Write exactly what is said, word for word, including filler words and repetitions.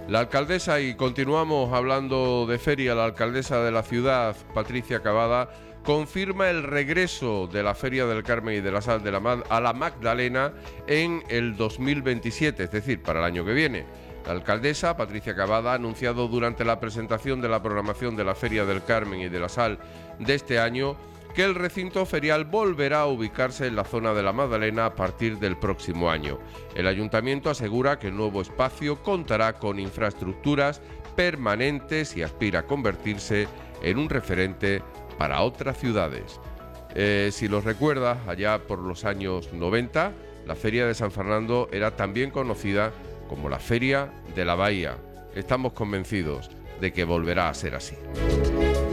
La alcaldesa, y continuamos hablando de feria, la alcaldesa de la ciudad, Patricia Cavada, confirma el regreso de la Feria del Carmen y de la Sal de la Mag- a la Magdalena en el dos mil veintisiete, es decir, para el año que viene. La alcaldesa, Patricia Cavada, ha anunciado durante la presentación de la programación de la Feria del Carmen y de la Sal de este año que el recinto ferial volverá a ubicarse en la zona de la Magdalena a partir del próximo año. El ayuntamiento asegura que el nuevo espacio contará con infraestructuras permanentes y aspira a convertirse en un referente para otras ciudades. Eh, si los recuerdas, allá por los años noventa, la Feria de San Fernando era también conocida como la Feria de la Bahía. Estamos convencidos de que volverá a ser así.